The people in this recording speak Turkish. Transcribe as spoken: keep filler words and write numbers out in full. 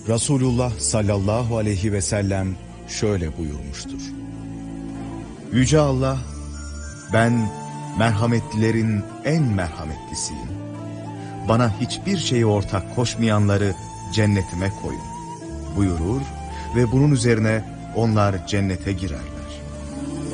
Resulullah sallallahu aleyhi ve sellem şöyle buyurmuştur. Yüce Allah, ben merhametlilerin en merhametlisiyim. Bana hiçbir şeyi ortak koşmayanları cennetime koyun buyurur ve bunun üzerine onlar cennete girer.